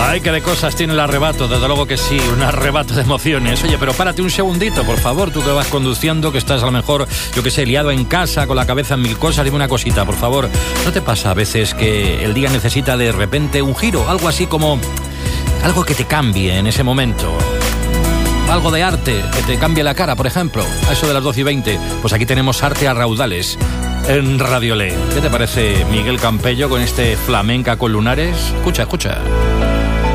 Ay, qué de cosas tiene el arrebato, desde luego que sí, un arrebato de emociones. Oye, pero párate un segundito, por favor, tú que vas conduciendo, que estás a lo mejor, yo que sé, liado en casa, con la cabeza en mil cosas, dime una cosita, por favor. ¿No te pasa a veces que el día necesita de repente un giro? Algo así como... algo que te cambie en ese momento. Algo de arte, que te cambie la cara, por ejemplo. A eso de las 12:20, pues aquí tenemos arte a raudales en Radio Le. ¿Qué te parece Miguel Campello con este flamenca con lunares? Escucha, escucha.